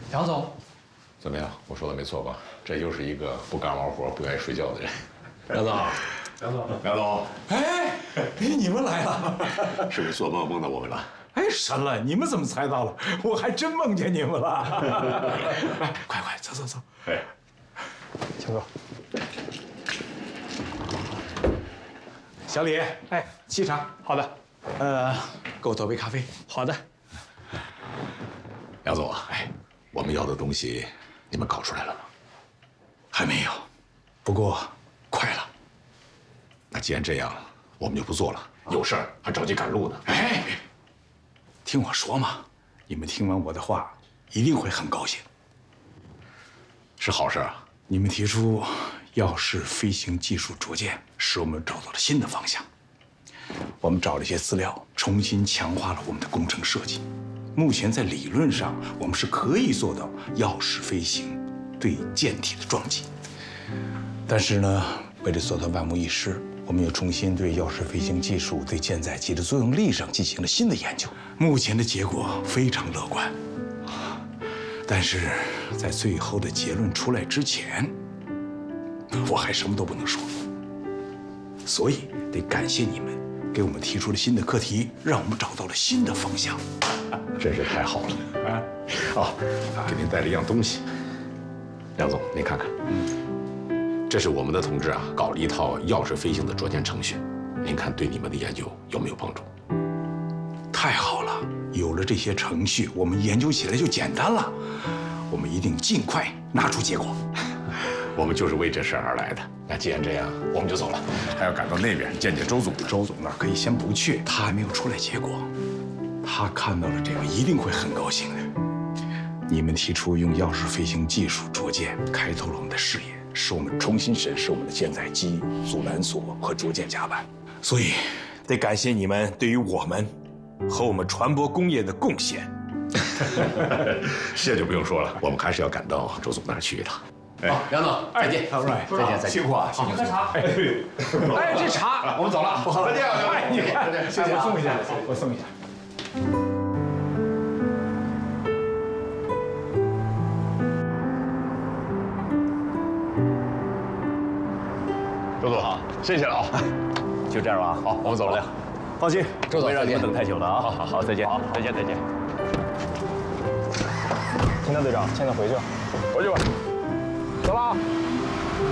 梁总， 怎么样？我说的没错吧？这又是一个不干完活不愿意睡觉的人。梁总，梁总， 哎，你们来了， 是不是做梦梦到我们了？ 哎，神了，你们怎么猜到了？我还真梦见你们了。来，快快走走走。 哎， 请坐。小李，哎，沏茶。好的。给我倒杯咖啡。 好的。 梁总啊，哎，我们要的东西你们搞出来了吗？ 还没有，不过快了。 那既然这样，我们就不做了。有事儿还着急赶路呢。 哎，听我说嘛，你们听完我的话，一定会很高兴。 是好事啊！ 你们提出耀式飞行技术逐渐，使我们找到了新的方向。我们找了一些资料，重新强化了我们的工程设计。目前在理论上，我们是可以做到耀式飞行对舰体的撞击。但是呢，为了做到万无一失，我们又重新对耀式飞行技术对舰载机的作用力上进行了新的研究。目前的结果非常乐观。但是在最后的结论出来之前，我还什么都不能说，所以得感谢你们，给我们提出了新的课题，让我们找到了新的方向。 真是太好了啊！哦，给您带了一样东西，梁总，您看看，这是我们的同志啊搞了一套耀式飞行的卓建程序，您看对你们的研究有没有帮助？ 太好了，有了这些程序，我们研究起来就简单了。我们一定尽快拿出结果。 我们就是为这事而来的。那既然这样，我们就走了，还要赶到那边见见周总。 周总那儿可以先不去，他还没有出来结果。他看到了这个一定会很高兴的。你们提出用耀式飞行技术逐渐开拓了我们的视野，使我们重新审视我们的舰载机、阻拦索和逐舰甲板。所以，得感谢你们对于我们和我们船舶工业的贡献。 谢就不用说了，我们还是要赶到周总那儿去一趟。 好，梁总，再见。再见，再见。 辛苦啊， 好，喝茶。哎，这茶我们走了。 再见， 哎，你看， 谢谢，我送一下，我送一下。 周总好，谢谢了啊。 就这样吧。 好，我们走了。 放心， 周总没让你们等太久了啊。 好好好， 再见。好，再见，再见。 听到队长，现在回去吧。 回去吧。 走了啊。